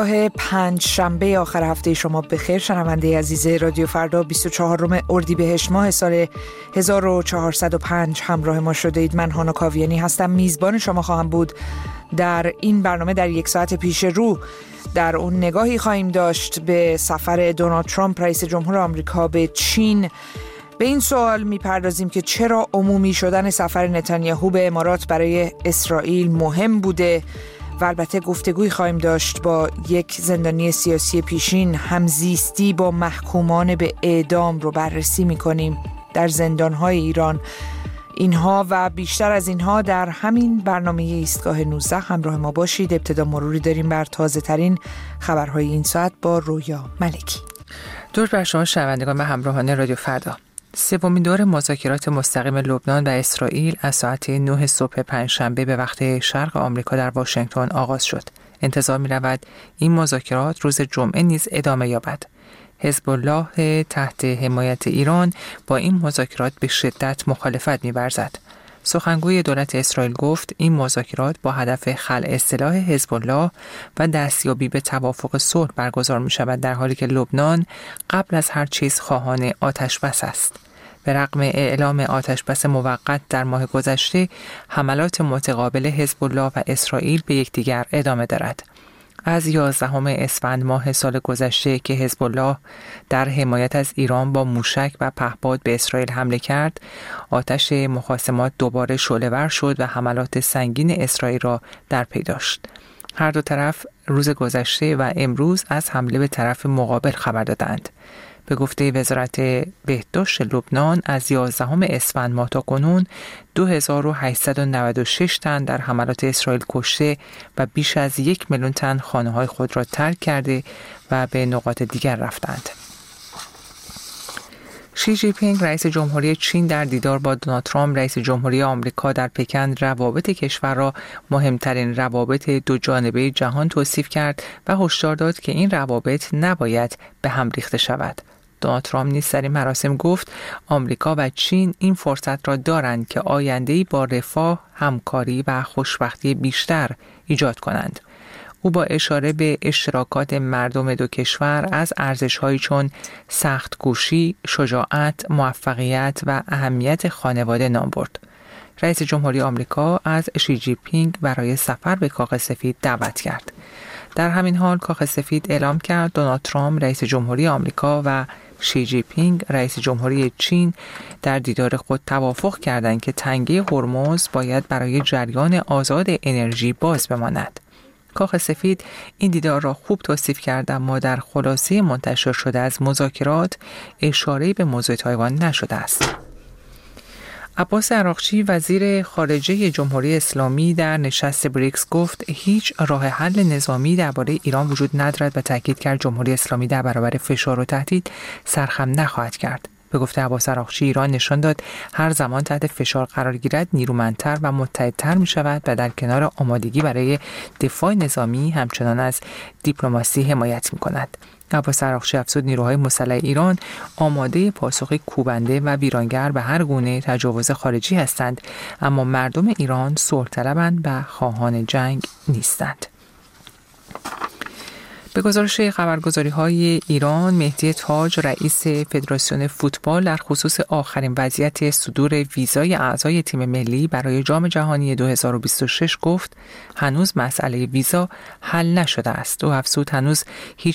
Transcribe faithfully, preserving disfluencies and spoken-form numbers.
پنج شنبه آخر هفته شما بخیر. شنونده عزیز رادیو فردا بیست و چهارم اردیبهشت ماه سال هزار و چهارصد و پنج همراه ما شده اید. من هانا کاویانی هستم، میزبان شما خواهم بود در این برنامه. در یک ساعت پیش رو در اون نگاهی خواهیم داشت به سفر دونالد ترامپ رئیس جمهور آمریکا به چین. به این سوال میپردازیم که چرا عمومی شدن سفر نتانیاهو به امارات برای اسرائیل مهم بوده و البته گفتگوی خواهیم داشت با یک زندانی سیاسی پیشین. همزیستی با محکومان به اعدام رو بررسی میکنیم در زندانهای ایران. اینها و بیشتر از اینها در همین برنامه ایستگاه نوزده همراه ما باشید. ابتدا مروری داریم بر تازه ترین خبرهای این ساعت با رویا ملکی. درود بر شما شنوندگان و همراهان رادیو فردا. سومین دور مذاکرات مستقیم لبنان و اسرائیل از ساعت نه صبح پنجشنبه به وقت شرق آمریکا در واشنگتن آغاز شد. انتظار می رود این مذاکرات روز جمعه نیز ادامه یابد. حزب الله تحت حمایت ایران با این مذاکرات به شدت مخالفت می ورزد. سخنگوی دولت اسرائیل گفت این مذاکرات با هدف خلع سلاح حزب الله و دستیابی به توافق صلح برگزار می شود، در حالی که لبنان قبل از هر چیز خواهان آتش بس است. به رغم اعلام آتش بس موقت در ماه گذشته، حملات متقابل حزب الله و اسرائیل به یکدیگر ادامه دارد. از یازدهم اسفند ماه سال گذشته که حزب الله در حمایت از ایران با موشک و پهپاد به اسرائیل حمله کرد، آتش مخاصمات دوباره شعله‌ور شد و حملات سنگین اسرائیل را در پی داشت. هر دو طرف روز گذشته و امروز از حمله به طرف مقابل خبر دادند. به گفته وزارت بهداشت لبنان، از یازدهم اسفند ماه تا کنون دو هزار و هشتصد و نود و شش تن در حملات اسرائیل کشته و بیش از یک میلیون تن خانه‌های خود را ترک کرده و به نقاط دیگر رفتند. شی جی پینگ رئیس جمهوری چین در دیدار با دونالد ترامپ رئیس جمهوری آمریکا در پکن روابط کشور را مهمترین روابط دو جانبه جهان توصیف کرد و هشدار داد که این روابط نباید به هم ریخته شود. دونالد ترامپ نیز در این مراسم گفت آمریکا و چین این فرصت را دارند که آینده‌ای با رفاه، همکاری و خوشبختی بیشتر ایجاد کنند. او با اشاره به اشتراکات مردم دو کشور از ارزش‌هایی چون سخت‌کوشی، شجاعت، موفقیت و اهمیت خانواده نام برد. رئیس جمهوری آمریکا از شی جی پینگ برای سفر به کاخ سفید دعوت کرد. در همین حال کاخ سفید اعلام کرد دونالد ترامپ رئیس جمهوری آمریکا و شی جی پینگ رئیس جمهوری چین در دیدار خود توافق کردند که تنگه هرمز باید برای جریان آزاد انرژی باز بماند. کاخ سفید این دیدار را خوب توصیف کرد، اما در خلاصه منتشر شده از مذاکرات اشاره‌ای به موضوع تایوان نشده است. عباس عراقچی وزیر خارجه جمهوری اسلامی در نشست بریکس گفت هیچ راه حل نظامی درباره ایران وجود ندارد و تاکید کرد جمهوری اسلامی در برابر فشار و تهدید سرخم نخواهد کرد. به گفته عباس عراقچی، ایران نشان داد هر زمان تحت فشار قرار گیرد نیرومندتر و متحدتر می شود و در کنار آمادگی برای دفاع نظامی همچنان از دیپلماسی حمایت می کند. عباس عراقچی افزود نیروهای مسلح ایران آماده پاسخی کوبنده و ویرانگر به هر گونه تجاوز خارجی هستند، اما مردم ایران صلح طلبند و خواهان جنگ نیستند. به گزارش خبرگزاری‌های ایران، مهدی تاج رئیس فدراسیون فوتبال در خصوص آخرین وضعیت صدور ویزای اعضای تیم ملی برای جام جهانی دو هزار و بیست و شش گفت هنوز مسئله ویزا حل نشده است. او افزود هنوز هیچ